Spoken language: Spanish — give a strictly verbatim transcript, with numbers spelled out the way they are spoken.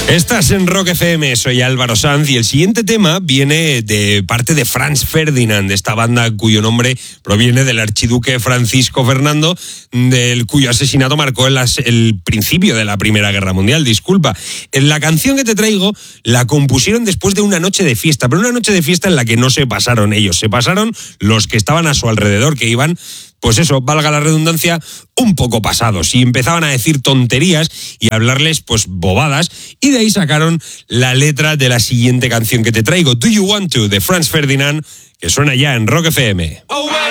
Estás en Rock F M, soy Álvaro Sanz y el siguiente tema viene de parte de Franz Ferdinand, de esta banda cuyo nombre proviene del archiduque Francisco Fernando, del cuyo asesinato marcó el, el principio de la Primera Guerra Mundial, disculpa. La canción que te traigo la compusieron después de una noche de fiesta, pero una noche de fiesta en la que no se pasaron ellos, se pasaron los que estaban a su alrededor, que iban... pues eso, valga la redundancia, un poco pasados. Y empezaban a decir tonterías y a hablarles, pues, bobadas. Y de ahí sacaron la letra de la siguiente canción que te traigo, Do You Want To, de Franz Ferdinand, que suena ya en Rock F M.